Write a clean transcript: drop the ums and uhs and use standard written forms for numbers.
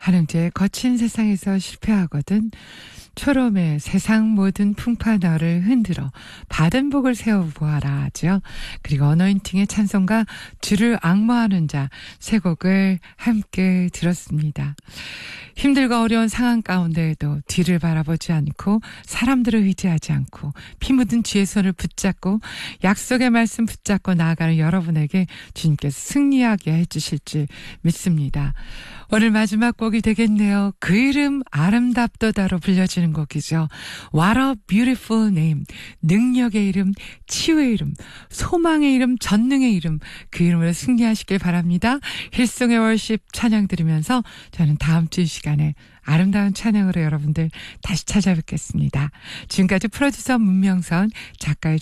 한흥재의 거친 세상에서 실패하거든 초롬의 세상 모든 풍파 너를 흔들어 받은 복을 세워보아라 하죠. 그리고 어너인팅의 찬송가 주를 앙모하는 자 세 곡을 함께 들었습니다. 힘들고 어려운 상황 가운데에도 뒤를 바라보지 않고 사람들을 의지하지 않고 피 묻은 주의 손을 붙잡고 약속의 말씀 붙잡고 나아가는 여러분에게 주님께서 승리하게 해주실 줄 믿습니다. 오늘 마지막 곡이 되겠네요. 그 이름 아름답도다로 불려지는 곡이죠. What a beautiful name. 능력의 이름, 치유의 이름, 소망의 이름, 전능의 이름, 그 이름으로 승리하시길 바랍니다. 힐송의 월십 찬양 들으면서 저는 다음 주 시간에 아름다운 찬양으로 여러분들 다시 찾아뵙겠습니다. 지금까지 프로듀서 문명선, 작가의